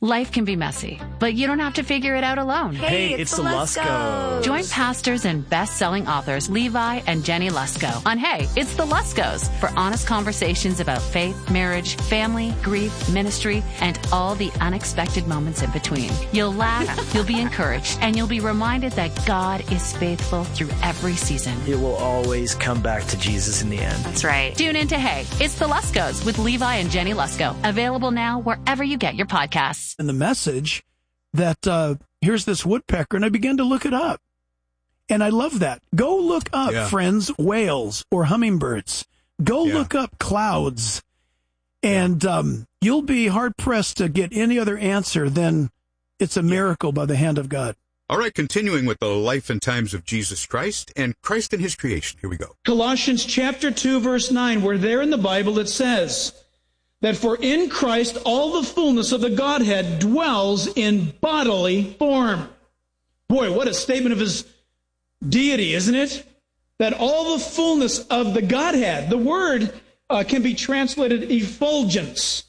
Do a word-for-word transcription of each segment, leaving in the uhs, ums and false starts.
Life can be messy, but you don't have to figure it out alone. Hey, it's, it's the Luskos. Join pastors and best-selling authors Levi and Jenny Lusko on Hey, It's the Luskos for honest conversations about faith, marriage, family, grief, ministry, and all the unexpected moments in between. You'll laugh, you'll be encouraged, and you'll be reminded that God is faithful through every season. It will always come back to Jesus in the end. That's right. Tune in to Hey, It's the Luskos with Levi and Jenny Lusko. Available now wherever you get your podcasts. In the message that uh, here's this woodpecker, and I began to look it up. And I love that. Go look up, yeah. friends, whales or hummingbirds. Go yeah. look up clouds, and yeah. um, you'll be hard-pressed to get any other answer than it's a miracle by the hand of God. All right, continuing with the life and times of Jesus Christ and Christ and his creation. Here we go. Colossians chapter two, verse nine, where there in the Bible it says that for in Christ all the fullness of the Godhead dwells in bodily form. Boy, what a statement of his deity, isn't it? That all the fullness of the Godhead, the word uh, can be translated effulgence.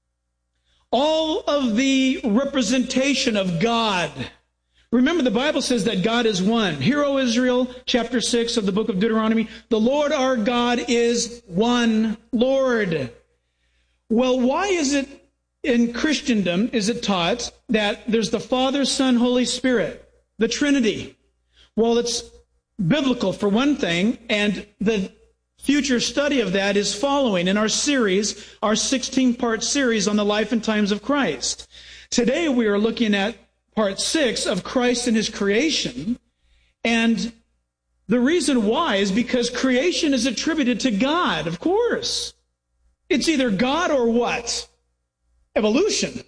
All of the representation of God. Remember, the Bible says that God is one. Hear, O Israel, chapter six of the book of Deuteronomy, the Lord our God is one Lord. Well, why is it in Christendom is it taught that there's the Father, Son, Holy Spirit, the Trinity? Well, it's biblical for one thing, and the future study of that is following in our series, our sixteen-part series on the life and times of Christ. Today we are looking at part six of Christ and his creation, and the reason why is because creation is attributed to God, of course. It's either God or what? Evolution.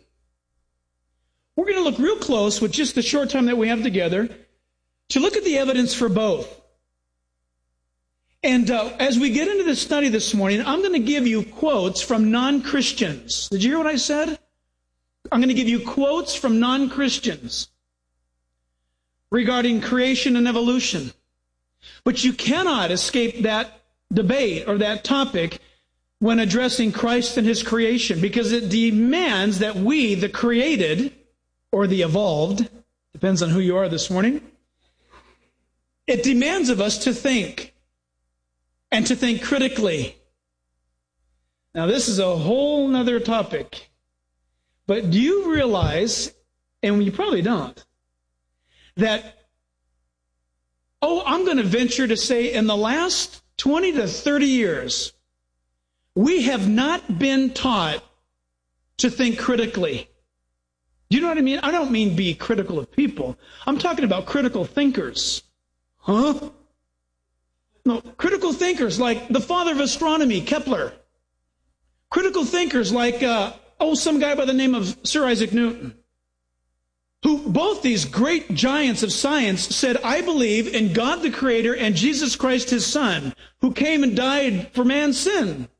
We're going to look real close with just the short time that we have together to look at the evidence for both. And uh, as we get into the study this morning, I'm going to give you quotes from non-Christians. Did you hear what I said? I'm going to give you quotes from non-Christians regarding creation and evolution. But you cannot escape that debate or that topic when addressing Christ and his creation, because it demands that we, the created, or the evolved, depends on who you are this morning, it demands of us to think, and to think critically. Now, this is a whole nother topic, but do you realize, and you probably don't, that, oh, I'm going to venture to say in the last twenty to thirty years, we have not been taught to think critically. Do you know what I mean? I don't mean be critical of people. I'm talking about critical thinkers. Huh? No, critical thinkers like the father of astronomy, Kepler. Critical thinkers like, uh, oh, some guy by the name of Sir Isaac Newton. Who, both these great giants of science said, I believe in God the Creator and Jesus Christ, his Son, who came and died for man's sin.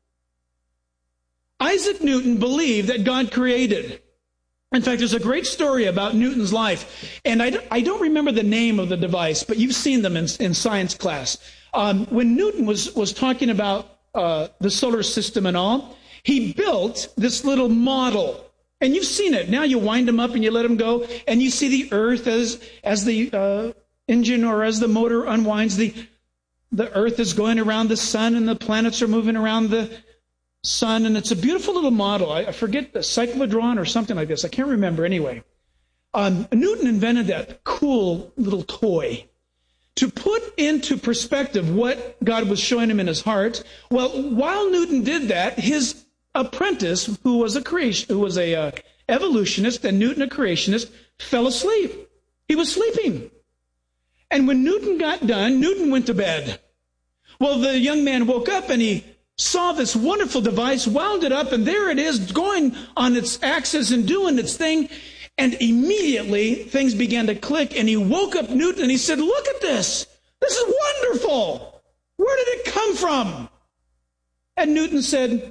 Isaac Newton believed that God created. In fact, there's a great story about Newton's life. And I don't, I don't remember the name of the device, but you've seen them in, in science class. Um, when Newton was, was talking about uh, the solar system and all, he built this little model. And you've seen it. Now you wind them up and you let them go, and you see the earth as, as the uh, engine or as the motor unwinds. The, the earth is going around the sun, and the planets are moving around the sun, and it's a beautiful little model. I, I forget the cyclotron or something like this. I can't remember anyway. Um, Newton invented that cool little toy to put into perspective what God was showing him in his heart. Well, while Newton did that, his apprentice, who was a creation, who was a uh, evolutionist, and Newton a creationist, fell asleep. He was sleeping, and when Newton got done, Newton went to bed. Well, the young man woke up and he saw this wonderful device, wound it up, and there it is going on its axis and doing its thing. And immediately things began to click, and he woke up Newton and he said, look at this. This is wonderful. Where did it come from? And Newton said,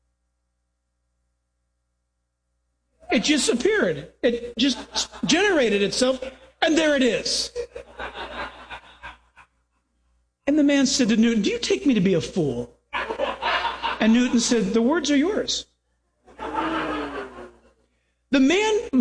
it just appeared. It just generated itself, and there it is. And the man said to Newton, do you take me to be a fool? And Newton said, the words are yours. The man